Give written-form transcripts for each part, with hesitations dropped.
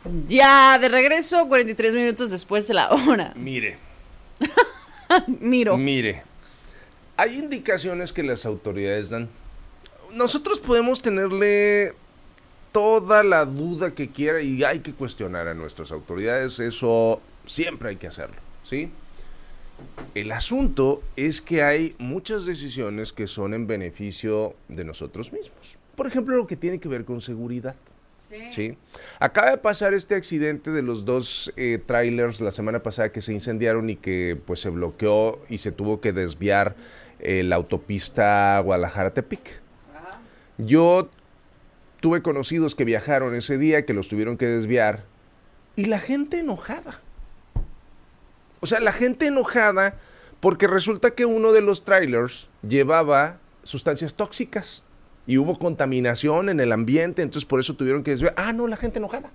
Ya, de regreso, 43 minutos después de la hora. Mire. Mire. Hay indicaciones que las autoridades dan. Nosotros podemos tenerle toda la duda que quiera y hay que cuestionar a nuestras autoridades. Eso siempre hay que hacerlo, ¿sí? El asunto es que hay muchas decisiones que son en beneficio de nosotros mismos. Por ejemplo, lo que tiene que ver con seguridad. Sí. Acaba de pasar este accidente de los dos trailers la semana pasada que se incendiaron y que pues se bloqueó y se tuvo que desviar la autopista Guadalajara-Tepic. Yo tuve conocidos que viajaron ese día, que los tuvieron que desviar, y la gente enojada. O sea, la gente enojada porque resulta que uno de los trailers llevaba sustancias tóxicas. Y hubo contaminación en el ambiente, entonces por eso tuvieron que desviar. No, la gente enojada.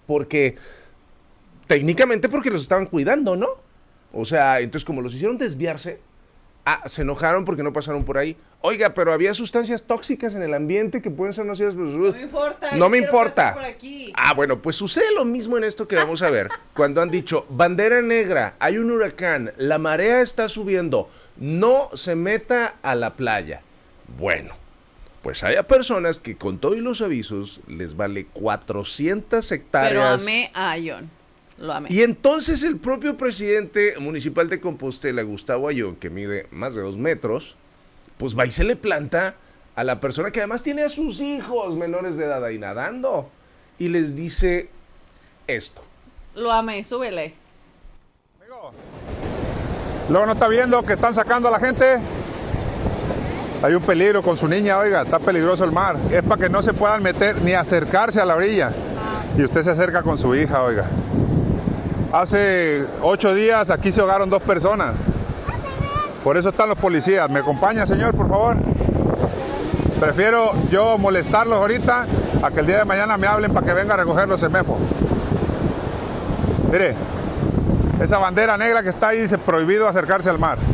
Técnicamente porque los estaban cuidando, ¿no? O sea, entonces como los hicieron desviarse, se enojaron porque no pasaron por ahí. Oiga, pero había sustancias tóxicas en el ambiente que pueden ser nocivas. No me importa. No me importa. Por aquí. Bueno, pues sucede lo mismo en esto que vamos a ver. Cuando han dicho, bandera negra, hay un huracán, la marea está subiendo, no se meta a la playa. Bueno. Pues hay personas que con todos los avisos les vale 400 hectáreas. Pero amé a Ayón, lo amé. Y entonces el propio presidente municipal de Compostela, Gustavo Ayón, que mide más de 2 metros, pues va y se le planta a la persona que además tiene a sus hijos menores de edad ahí nadando. Y les dice esto. Lo amé, súbele. Amigo, luego no está viendo que están sacando a la gente. Hay un peligro con su niña, oiga, está peligroso el mar. Es para que no se puedan meter ni acercarse a la orilla. Y usted se acerca con su hija, oiga. Hace 8 días aquí se ahogaron 2 personas. Por eso están los policías. ¿Me acompaña, señor, por favor? Prefiero yo molestarlos ahorita a que el día de mañana me hablen para que venga a recoger los semefos. Mire, esa bandera negra que está ahí dice prohibido acercarse al mar.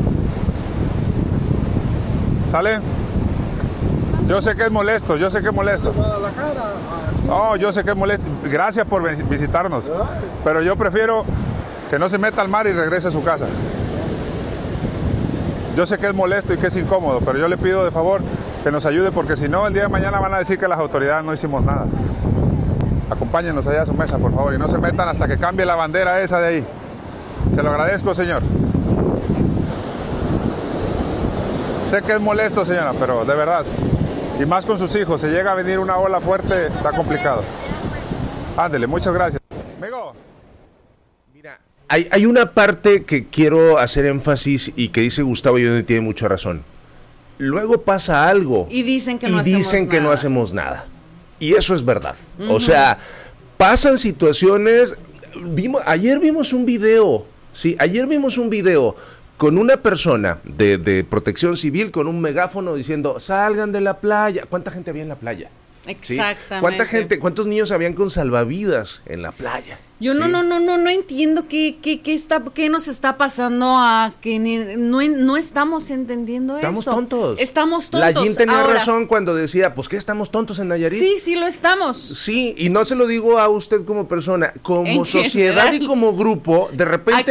¿Sale? Yo sé que es molesto, No, yo sé que es molesto. Gracias por visitarnos. Pero yo prefiero que no se meta al mar y regrese a su casa. Yo sé que es molesto y que es incómodo, pero yo le pido de favor que nos ayude porque si no, el día de mañana van a decir que las autoridades no hicimos nada. Acompáñenos allá a su mesa, por favor, y no se metan hasta que cambie la bandera esa de ahí. Se lo agradezco, señor. Sé que es molesto, señora, pero de verdad, y más con sus hijos, si llega a venir una ola fuerte, está complicado. Ándele, muchas gracias. Amigo. Mira, hay una parte que quiero hacer énfasis y que dice Gustavo y tiene mucha razón. Luego pasa algo. Y dicen que no hacemos nada. Y eso es verdad. O sea, pasan situaciones. Ayer vimos un video con una persona de protección civil con un megáfono diciendo, salgan de la playa. ¿Cuánta gente había en la playa? Exactamente. ¿Cuántos niños habían con salvavidas en la playa? Yo no entiendo qué nos está pasando a que no estamos entendiendo esto. Estamos tontos. Layín tenía razón cuando decía, pues ¿qué estamos tontos en Nayarit? Sí, lo estamos. Sí, y no se lo digo a usted como persona, como sociedad y como grupo, de repente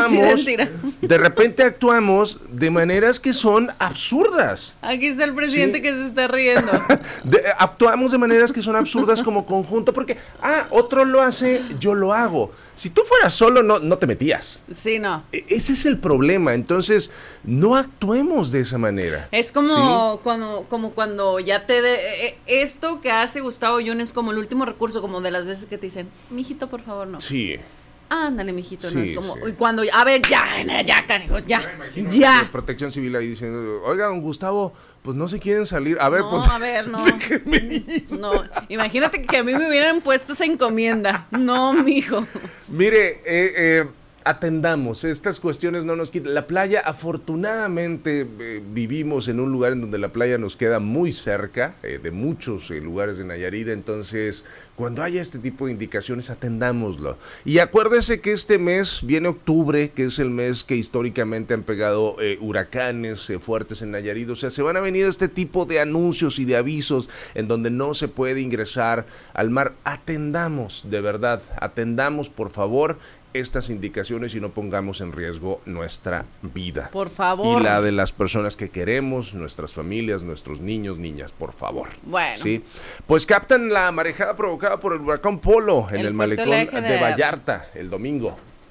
actuamos de maneras que son absurdas. Aquí está el presidente que se está riendo. Actuamos de maneras que son absurdas como conjunto, porque, otro lo hace, yo lo hago. Si tú fueras solo, no te metías. Sí, no. Ese es el problema. Entonces, no actuemos de esa manera. Es como cuando ya esto que hace Gustavo Ayón es como el último recurso, como de las veces que te dicen, mijito, por favor, no. Sí. Ándale, mijito, sí, no es como... Sí. Y cuando, a ver, ya, canijo, ya. Protección Civil ahí diciendo, oiga, don Gustavo, pues no se quieren salir. A ver, no, pues... a ver, no. Déjenme ir. No, imagínate que a mí me hubieran puesto esa encomienda. No, mijo. Mire, atendamos, estas cuestiones no nos quitan. La playa, afortunadamente, vivimos en un lugar en donde la playa nos queda muy cerca de muchos lugares de Nayarit, entonces cuando haya este tipo de indicaciones, atendámoslo. Y acuérdese que este mes viene octubre, que es el mes que históricamente han pegado huracanes fuertes en Nayarit. O sea, se van a venir este tipo de anuncios y de avisos en donde no se puede ingresar al mar. Atendamos, de verdad, atendamos, por favor, estas indicaciones y no pongamos en riesgo nuestra vida. Por favor. Y la de las personas que queremos, nuestras familias, nuestros niños, niñas, por favor. Bueno. ¿Sí? Pues captan la marejada provocada por el huracán Polo en el malecón de Vallarta el domingo.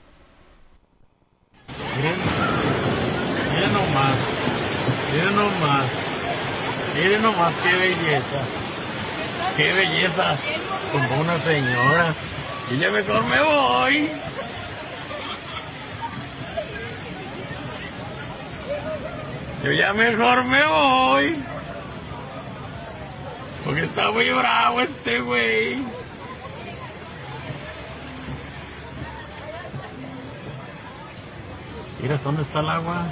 Miren nomás, miren nomás qué belleza, como una señora. Y ya mejor me voy. Yo ya mejor me voy. Porque está muy bravo este güey. Mira, ¿dónde está el agua?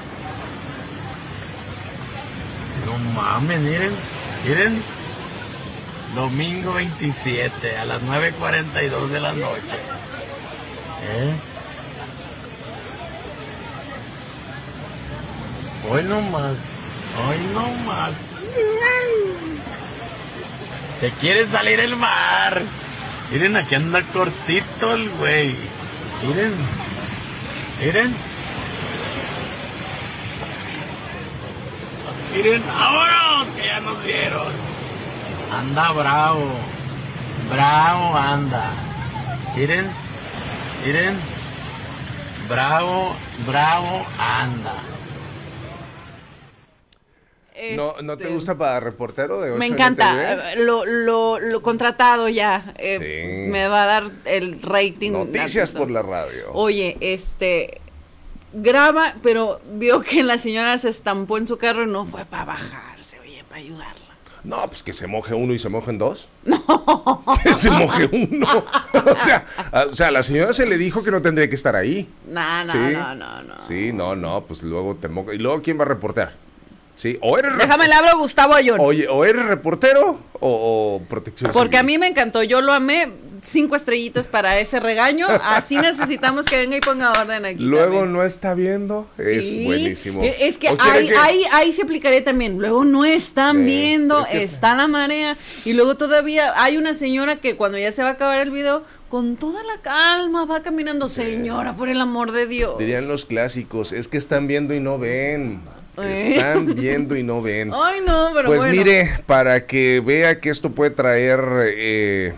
No mames, miren. Domingo 27 a las 9:42 de la noche. Hoy no más. Te quiere salir el mar. Miren, aquí anda cortito el güey. Miren, vámonos, que ya nos vieron. Anda bravo anda. Miren, bravo anda. ¿No te gusta para reportero de 8 Me encanta, lo contratado ya, sí. Me va a dar el rating. Noticias por la radio. Oye, graba, pero vio que la señora se estampó en su carro y no fue para bajarse, oye, para ayudarla. No, pues que se moje uno y se mojen dos. No. Que se moje uno. O sea, a la señora se le dijo que no tendría que estar ahí. No. Sí, no, pues luego te mojas. ¿Y luego quién va a reportear? Sí, Déjame le hablo a Gustavo Ayón. Oye, o eres reportero o protección civil. Porque a mí me encantó, yo lo amé. 5 estrellitas para ese regaño. Así necesitamos que venga y ponga orden aquí. Luego también. No está viendo. Sí, es buenísimo. Es que ahí se aplicaría también. Luego no están viendo, está la marea. Y luego todavía hay una señora que cuando ya se va a acabar el video, con toda la calma va caminando. Señora, por el amor de Dios. Dirían los clásicos, es que están viendo y no ven. Están viendo y no ven. Ay, no, pero pues bueno. Mire, para que vea que esto puede traer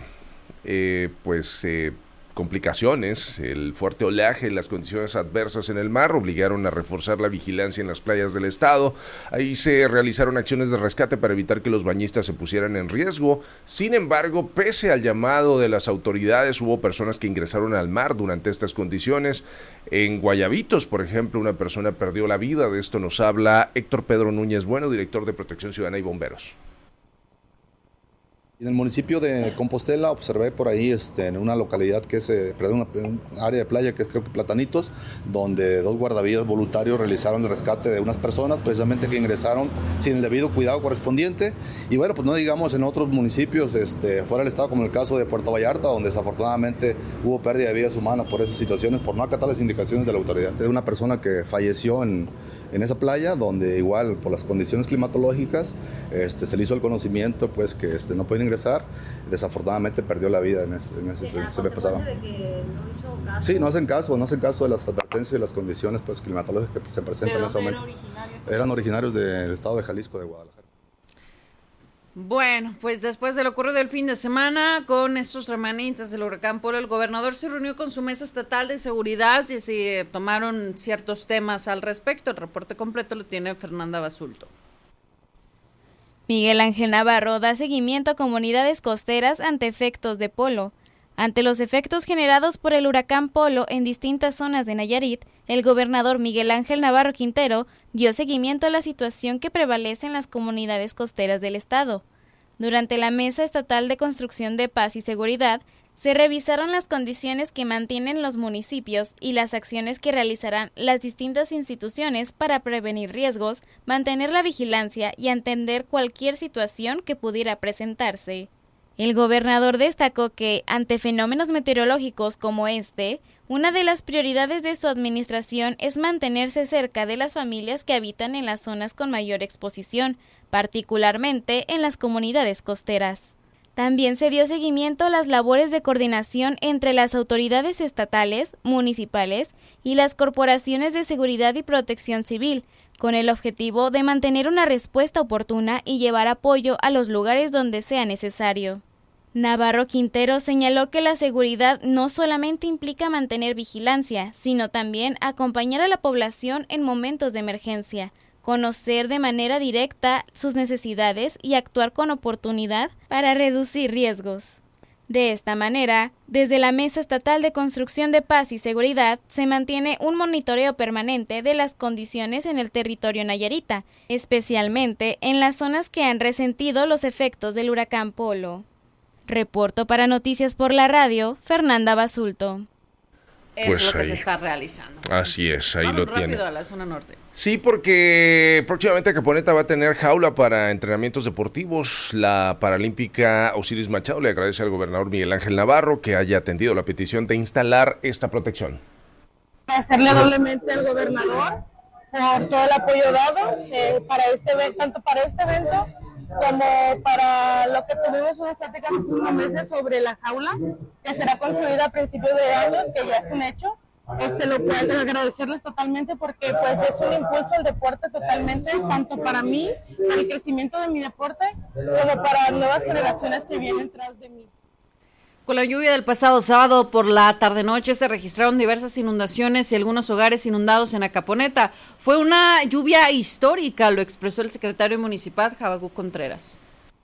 complicaciones, el fuerte oleaje y las condiciones adversas en el mar obligaron a reforzar la vigilancia en las playas del estado. Ahí se realizaron acciones de rescate para evitar que los bañistas se pusieran en riesgo. Sin embargo, pese al llamado de las autoridades, hubo personas que ingresaron al mar durante estas condiciones. En Guayabitos, por ejemplo, una persona perdió la vida. De esto nos habla Héctor Pedro Núñez Bueno, director de Protección Ciudadana y Bomberos. En el municipio de Compostela observé por ahí en una localidad que es un área de playa que es creo que Platanitos, donde 2 guardavidas voluntarios realizaron el rescate de unas personas precisamente que ingresaron sin el debido cuidado correspondiente. Y bueno, pues no digamos en otros municipios fuera del estado, como el caso de Puerto Vallarta, donde desafortunadamente hubo pérdida de vidas humanas por esas situaciones, por no acatar las indicaciones de la autoridad. De una persona que falleció en esa playa, donde igual por las condiciones climatológicas se le hizo el conocimiento pues que no pueden ingresar. Desafortunadamente perdió la vida en ese se me pasaba. Sí, no hacen caso de las advertencias y las condiciones pues climatológicas que se presentan en ese momento. Eran originarios del estado de Jalisco, de Guadalajara. Bueno, pues después de lo ocurrido del fin de semana, con estos remanentes del huracán Polo, el gobernador se reunió con su mesa estatal de seguridad y se tomaron ciertos temas al respecto. El reporte completo lo tiene Fernanda Basulto. Miguel Ángel Navarro da seguimiento a comunidades costeras ante efectos de Polo. Ante los efectos generados por el huracán Polo en distintas zonas de Nayarit, el gobernador Miguel Ángel Navarro Quintero dio seguimiento a la situación que prevalece en las comunidades costeras del estado. Durante la Mesa Estatal de Construcción de Paz y Seguridad, Se revisaron las condiciones que mantienen los municipios y las acciones que realizarán las distintas instituciones para prevenir riesgos, mantener la vigilancia y atender cualquier situación que pudiera presentarse. El gobernador destacó que, ante fenómenos meteorológicos como este, una de las prioridades de su administración es mantenerse cerca de las familias que habitan en las zonas con mayor exposición, particularmente en las comunidades costeras. También se dio seguimiento a las labores de coordinación entre las autoridades estatales, municipales y las corporaciones de seguridad y protección civil, con el objetivo de mantener una respuesta oportuna y llevar apoyo a los lugares donde sea necesario. Navarro Quintero señaló que la seguridad no solamente implica mantener vigilancia, sino también acompañar a la población en momentos de emergencia, conocer de manera directa sus necesidades y actuar con oportunidad para reducir riesgos. De esta manera, desde la Mesa Estatal de Construcción de Paz y Seguridad se mantiene un monitoreo permanente de las condiciones en el territorio nayarita, especialmente en las zonas que han resentido los efectos del huracán Reporto para Noticias por la Radio, Fernanda Basulto. Pues es lo que se está realizando. Así es, ahí Vamos lo tiene. rápido a la zona norte. Sí, porque próximamente Acaponeta va a tener jaula para entrenamientos deportivos. La paralímpica Osiris Machado le agradece al gobernador Miguel Ángel Navarro que haya atendido la petición de instalar esta protección. Agradecerle doblemente al gobernador por todo el apoyo dado para este evento, tanto para este evento como para lo que tuvimos unas pláticas hace unos meses sobre la jaula, que será construida a principios de año, que ya es un hecho. Lo puedo agradecerles totalmente porque pues es un impulso al deporte totalmente, tanto para mí, para el crecimiento de mi deporte, como para nuevas generaciones que vienen tras de mí. Con la lluvia del pasado sábado por la tarde-noche se registraron diversas inundaciones y algunos hogares inundados en Acaponeta. Fue una lluvia histórica, lo expresó el secretario municipal Habacuc Contreras.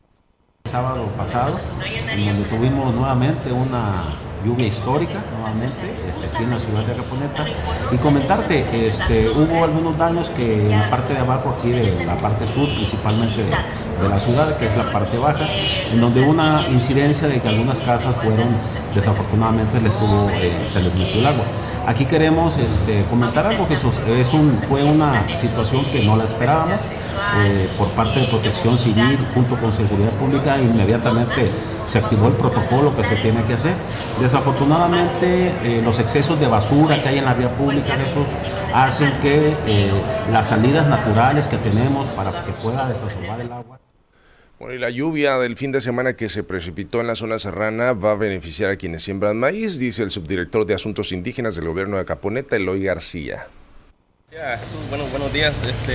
Sábado pasado, en donde tuvimos nuevamente una lluvia histórica, aquí en la ciudad de Acaponeta, y comentarte, hubo algunos daños que en la parte de abajo, aquí de la parte sur, principalmente de la ciudad, que es la parte baja, en donde hubo una incidencia de que algunas casas fueron, desafortunadamente se les metió el agua. Aquí queremos comentar algo, Jesús. Fue una situación que no la esperábamos. Por parte de Protección Civil, junto con Seguridad Pública, inmediatamente se activó el protocolo que se tiene que hacer. Desafortunadamente, los excesos de basura que hay en la vía pública, Jesús, hacen que las salidas naturales que tenemos para que pueda desasolvar el agua. Bueno, y la lluvia del fin de semana que se precipitó en la zona serrana va a beneficiar a quienes siembran maíz, dice el subdirector de Asuntos Indígenas del gobierno de Acaponeta, Eloy García. Jesús, buenos días.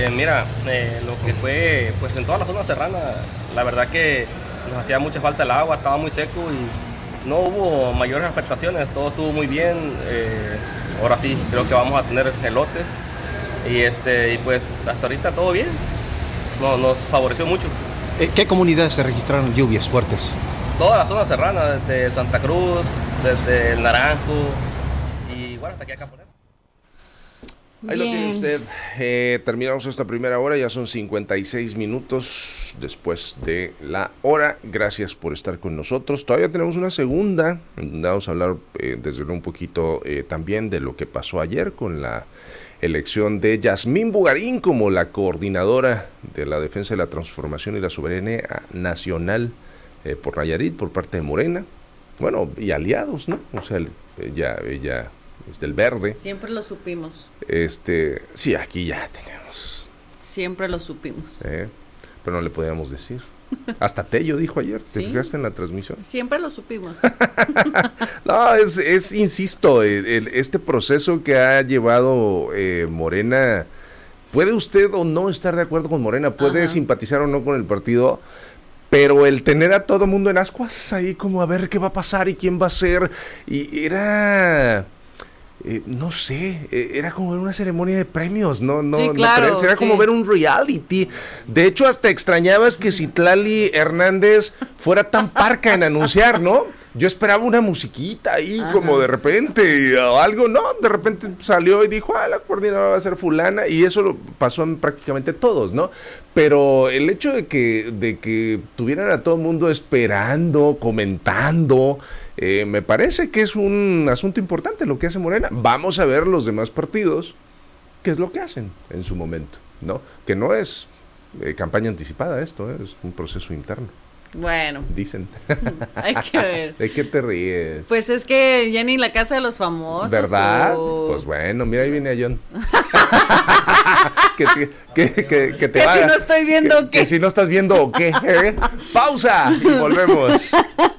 Lo que fue, pues en toda la zona serrana, la verdad que nos hacía mucha falta el agua, estaba muy seco y no hubo mayores afectaciones, todo estuvo muy bien. Ahora sí, creo que vamos a tener elotes y pues hasta ahorita todo bien, nos favoreció mucho. ¿Qué comunidades se registraron lluvias fuertes? Toda la zona serrana, desde Santa Cruz, desde el Naranjo y bueno, hasta aquí acá. Ahí lo tiene usted. Terminamos esta primera hora, ya son 56 minutos después de la hora. Gracias por estar con nosotros. Todavía tenemos una segunda. Vamos a hablar desde luego un poquito también de lo que pasó ayer con la elección de Yasmín Bugarín como la coordinadora de la defensa de la transformación y la soberanía nacional por Nayarit, por parte de Morena. Bueno, y aliados, ¿no? O sea, ella es del Verde. Siempre lo supimos. Sí, aquí ya tenemos. Siempre lo supimos. Pero no le podíamos decir. Hasta Tello dijo ayer, ¿te fijaste en la transmisión? Siempre lo supimos. No, es insisto, este proceso que ha llevado Morena, puede usted o no estar de acuerdo con Morena, puede simpatizar o no con el partido, pero el tener a todo mundo en ascuas, ahí como a ver qué va a pasar y quién va a ser, y era... no sé, era como ver una ceremonia de premios, no, sí, claro, era como ver un reality. De hecho, hasta extrañabas que Citlali Hernández fuera tan parca en anunciar, ¿no? Yo esperaba una musiquita ahí, como de repente, o algo, no, de repente salió y dijo, la coordinadora va a ser fulana, y eso lo pasó en prácticamente todos, ¿no? Pero el hecho de que tuvieran a todo el mundo esperando, comentando, me parece que es un asunto importante lo que hace Morena. Vamos a ver los demás partidos, qué es lo que hacen en su momento, ¿no? Que no es campaña anticipada esto, es un proceso interno. Bueno. Dicen. Hay que ver. ¿De qué te ríes? Pues es que ya ni la casa de los famosos. ¿Verdad? Pues bueno, mira, ahí viene a John. que te vaya. Si no estoy viendo o qué. Que si no estás viendo o qué. Pausa y volvemos.